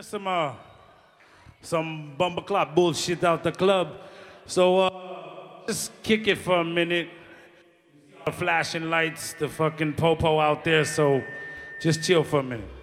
hear some bumbleclop bullshit out the club. So just kick it for a minute. The flashing lights, the fucking popo out there, so just chill for a minute.